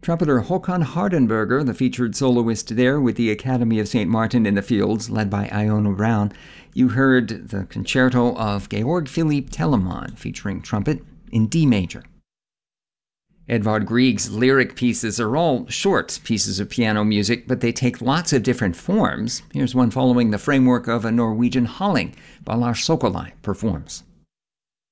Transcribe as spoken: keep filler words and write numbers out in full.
Trumpeter Håkan Hardenberger, the featured soloist there with the Academy of Saint Martin in the Fields, led by Iona Brown. You heard the concerto of Georg Philipp Telemann, featuring trumpet in D major. Edvard Grieg's lyric pieces are all short pieces of piano music, but they take lots of different forms. Here's one following the framework of a Norwegian halling, Valar Sokolai performs.